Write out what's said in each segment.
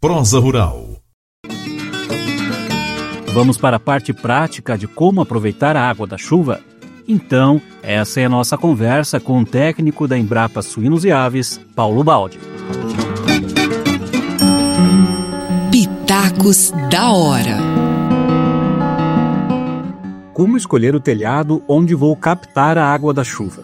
Prosa Rural. Vamos para a parte prática de como aproveitar a água da chuva? Então, essa é a nossa conversa com o técnico da Embrapa Suínos e Aves, Paulo Baldi. Pitacos da hora. Como escolher o telhado onde vou captar a água da chuva?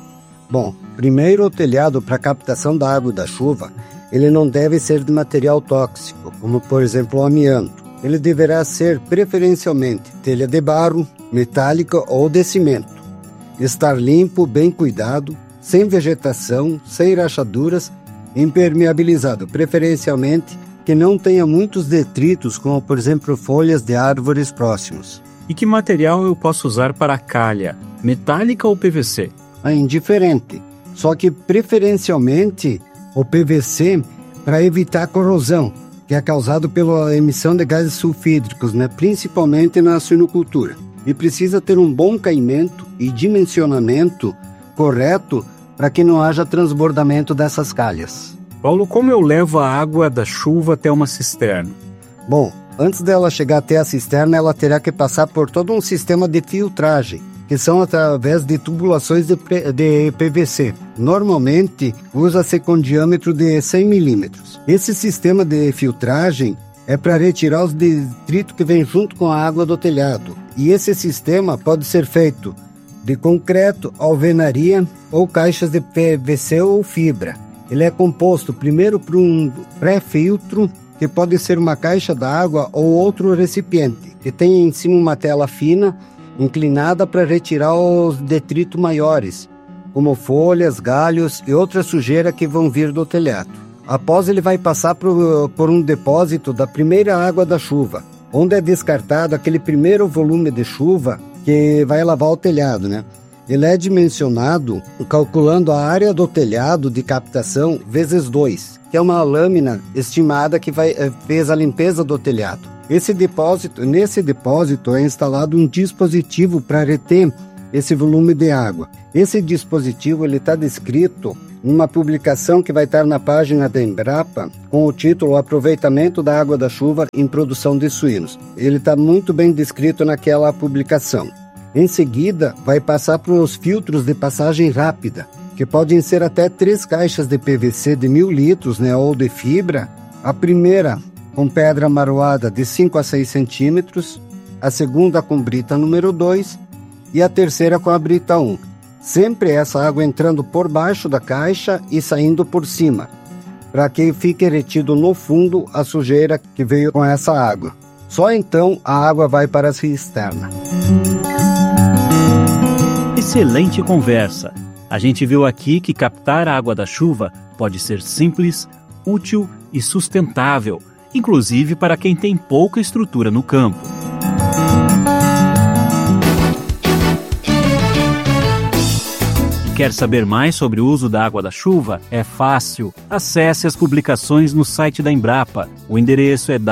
Bom, primeiro o telhado para captação da água da chuva, ele não deve ser de material tóxico, como por exemplo o amianto. Ele deverá ser preferencialmente telha de barro, metálica ou de cimento. Estar limpo, bem cuidado, sem vegetação, sem rachaduras, impermeabilizado, preferencialmente que não tenha muitos detritos, como por exemplo folhas de árvores próximos. E que material eu posso usar para a calha? Metálica ou PVC? É indiferente, só que preferencialmente o PVC para evitar a corrosão, que é causado pela emissão de gases sulfídricos, principalmente na suinocultura. E precisa ter um bom caimento e dimensionamento correto para que não haja transbordamento dessas calhas. Paulo, como eu levo a água da chuva até uma cisterna? Bom, antes dela chegar até a cisterna, ela terá que passar por todo um sistema de filtragem, que são através de tubulações de PVC. Normalmente, usa-se com diâmetro de 100 milímetros. Esse sistema de filtragem é para retirar os detritos que vêm junto com a água do telhado. E esse sistema pode ser feito de concreto, alvenaria ou caixas de PVC ou fibra. Ele é composto primeiro por um pré-filtro, que pode ser uma caixa d'água ou outro recipiente, que tem em cima uma tela fina, inclinada para retirar os detritos maiores, como folhas, galhos e outra sujeira que vão vir do telhado. Após, ele vai passar por um depósito da primeira água da chuva, onde é descartado aquele primeiro volume de chuva que vai lavar o telhado, Ele é dimensionado calculando a área do telhado de captação vezes 2, que é uma lâmina estimada que fez a limpeza do telhado. Nesse depósito é instalado um dispositivo para reter esse volume de água. Esse dispositivo está descrito numa publicação que vai estar na página da Embrapa com o título Aproveitamento da Água da Chuva em Produção de Suínos. Ele está muito bem descrito naquela publicação. Em seguida, vai passar para os filtros de passagem rápida, que podem ser até 3 caixas de PVC de 1.000 litros, ou de fibra. A primeira com pedra maroada de 5 a 6 centímetros, a segunda com brita número 2 e a terceira com a brita 1. Sempre essa água entrando por baixo da caixa e saindo por cima, para que fique retido no fundo a sujeira que veio com essa água. Só então a água vai para a cisterna. Excelente conversa. A gente viu aqui que captar a água da chuva pode ser simples, útil e sustentável, inclusive para quem tem pouca estrutura no campo. Quer saber mais sobre o uso da água da chuva? É fácil. Acesse as publicações no site da Embrapa. O endereço é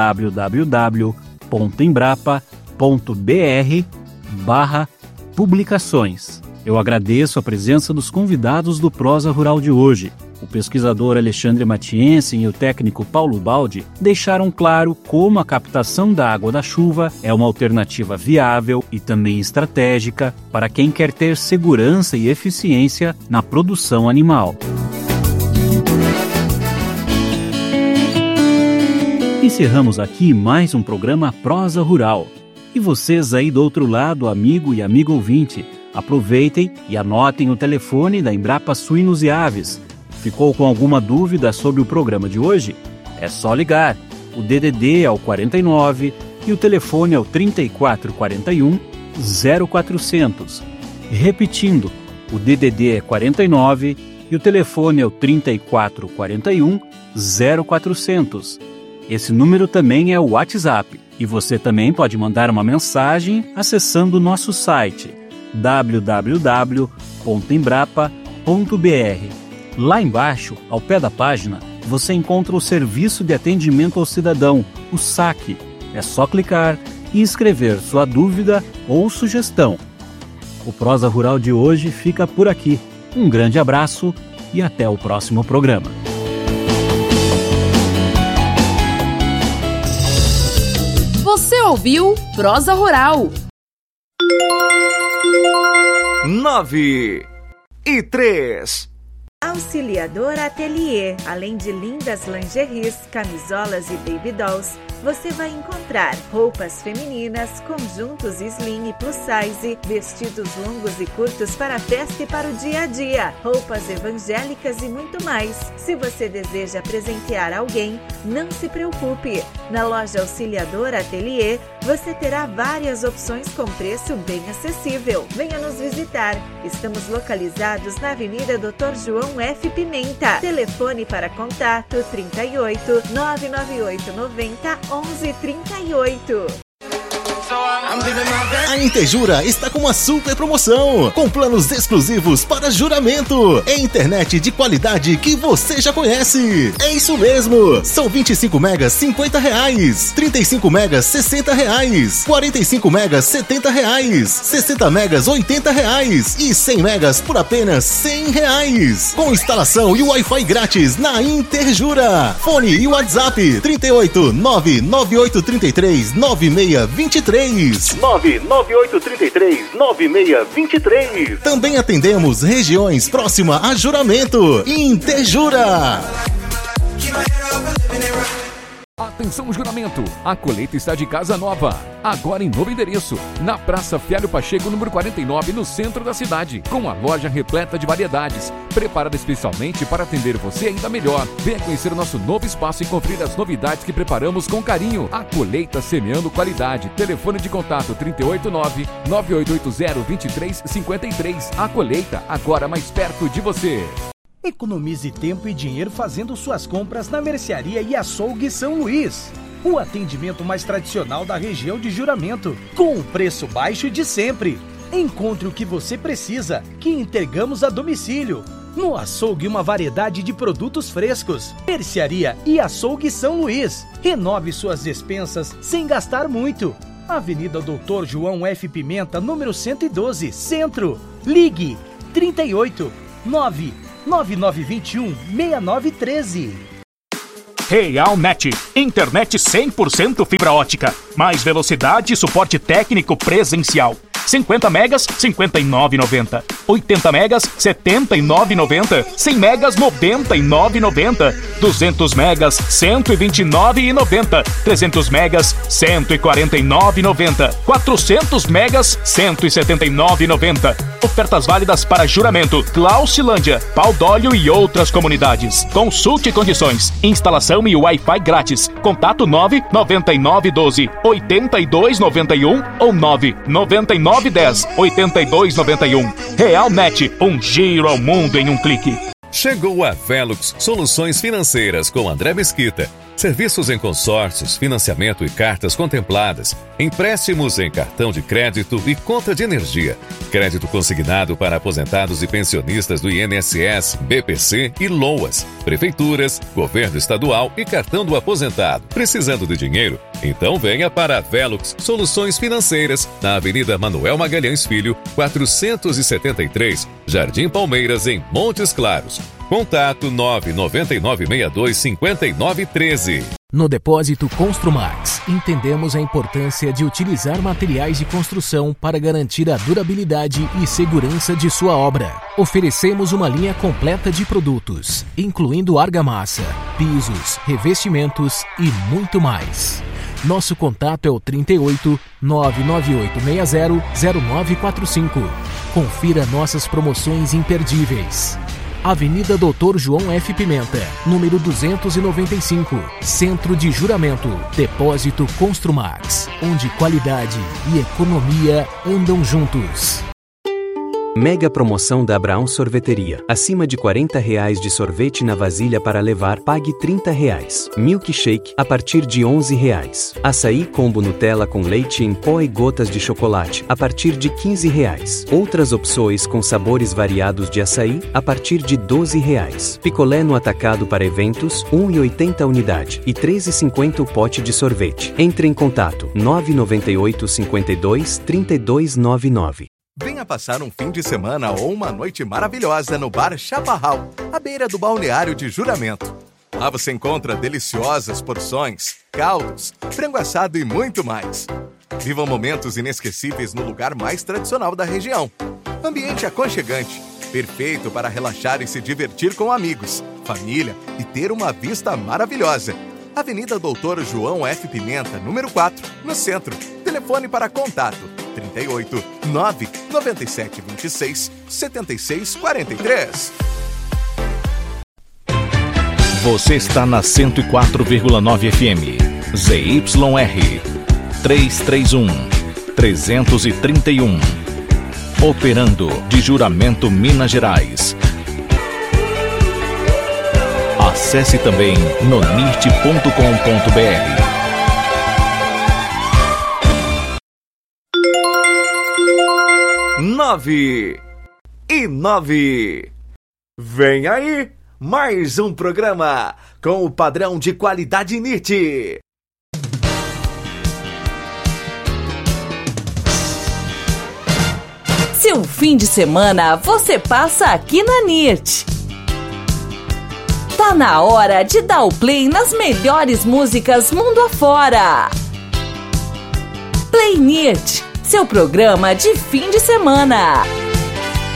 www.embrapa.br/publicações. Eu agradeço a presença dos convidados do Prosa Rural de hoje. O pesquisador Alexandre Matiensen e o técnico Paulo Baldi deixaram claro como a captação da água da chuva é uma alternativa viável e também estratégica para quem quer ter segurança e eficiência na produção animal. Encerramos aqui mais um programa Prosa Rural. E vocês aí do outro lado, amigo e amigo ouvinte, aproveitem e anotem o telefone da Embrapa Suínos e Aves. Ficou com alguma dúvida sobre o programa de hoje? É só ligar. O DDD é o 49 e o telefone é o 3441 0400. Repetindo, o DDD é 49 e o telefone é o 3441 0400. Esse número também é o WhatsApp e você também pode mandar uma mensagem acessando o nosso site www.embrapa.br. Lá embaixo, ao pé da página, você encontra o Serviço de Atendimento ao Cidadão, o SAC. É só clicar e escrever sua dúvida ou sugestão. O Prosa Rural de hoje fica por aqui. Um grande abraço e até o próximo programa. ouviu Prosa Rural. 9:03. Auxiliador Atelier. Além de lindas lingeries, camisolas e baby dolls, você vai encontrar roupas femininas, conjuntos slim e plus size, vestidos longos e curtos para a festa e para o dia a dia, roupas evangélicas e muito mais. Se você deseja presentear alguém, não se preocupe. Na loja Auxiliador Atelier, você terá várias opções com preço bem acessível. Venha nos visitar. Estamos localizados na Avenida Dr. João F. Pimenta. Telefone para contato 38 998 90 1138. A Intejura está com uma super promoção, com planos exclusivos para juramento. É internet de qualidade que você já conhece. É isso mesmo, são 25 megas R$50, 35 megas R$60, 45 megas R$70, 60 megas R$80 e 100 megas por apenas R$100. Com instalação e Wi-Fi grátis na Intejura. Fone e WhatsApp 38 99833 9623. 99833-9623. Também atendemos regiões próximas a Juramento. Intejura. Atenção, Juramento! A colheita está de casa nova. Agora em novo endereço, na Praça Fialho Pacheco, número 49, no centro da cidade. Com a loja repleta de variedades, preparada especialmente para atender você ainda melhor. Venha conhecer o nosso novo espaço e conferir as novidades que preparamos com carinho. A colheita semeando qualidade. Telefone de contato 389-9880-2353. A colheita, agora mais perto de você. Economize tempo e dinheiro fazendo suas compras na Mercearia e Açougue São Luís. O atendimento mais tradicional da região de Juramento, com o preço baixo de sempre. Encontre o que você precisa, que entregamos a domicílio. No açougue, uma variedade de produtos frescos. Mercearia e Açougue São Luís. Renove suas despensas sem gastar muito. Avenida Dr. João F. Pimenta, número 112, Centro. Ligue 38 9921 6913. Realnet, internet 100% fibra ótica, mais velocidade e suporte técnico presencial. 50 megas, R$ 59,90. 80 megas, R$ 79,90. 100 megas, R$ 99,90. 200 megas, R$ 129,90. 300 megas, R$ 149,90. 400 megas, R$ 179,90. Ofertas válidas para Juramento, Clausilândia, Pau d'Óleo e outras comunidades. Consulte condições. Instalação e Wi-Fi grátis. Contato 99912-8291 ou 99910-8291. Realnet, um giro ao mundo em um clique. Chegou a Velux Soluções Financeiras com André Mesquita. Serviços em consórcios, financiamento e cartas contempladas, empréstimos em cartão de crédito e conta de energia, crédito consignado para aposentados e pensionistas do INSS, BPC e LOAS, prefeituras, governo estadual e cartão do aposentado. Precisando de dinheiro? Então venha para a Velux Soluções Financeiras, na Avenida Manuel Magalhães Filho, 473, Jardim Palmeiras, em Montes Claros. Contato 999625913. No Depósito Construmax, entendemos a importância de utilizar materiais de construção para garantir a durabilidade e segurança de sua obra. Oferecemos uma linha completa de produtos, incluindo argamassa, pisos, revestimentos e muito mais. Nosso contato é o 38 99860 0945. Confira nossas promoções imperdíveis. Avenida Dr. João F. Pimenta, número 295, Centro de Juramento. Depósito Construmax, onde qualidade e economia andam juntos. Mega promoção da Abraão Sorveteria. Acima de R$40 de sorvete na vasilha para levar, pague R$30. Milkshake a partir de R$11. Açaí combo Nutella com leite em pó e gotas de chocolate a partir de R$15. Outras opções com sabores variados de açaí a partir de R$12. Picolé no atacado para eventos, R$1,80 a unidade e R$3,50 o pote de sorvete. Entre em contato 998 52 3299. Venha passar um fim de semana ou uma noite maravilhosa no Bar Chaparral, à beira do balneário de Juramento. Lá você encontra deliciosas porções, caldos, frango assado e muito mais. Viva momentos inesquecíveis no lugar mais tradicional da região. Ambiente aconchegante, perfeito para relaxar e se divertir com amigos, família e ter uma vista maravilhosa. Avenida Doutor João F. Pimenta, número 4, no centro. Telefone para contato 38 9 97 26 76 43. Você está na 104,9 FM. ZYR 331 331. Operando de Juramento, Minas Gerais. Acesse também nonirt.com.br. 9:09. Vem aí mais um programa com o padrão de qualidade NIRT. Seu fim de semana você passa aqui na NIRT. Tá na hora de dar o play nas melhores músicas mundo afora. Play NIRT, seu programa de fim de semana.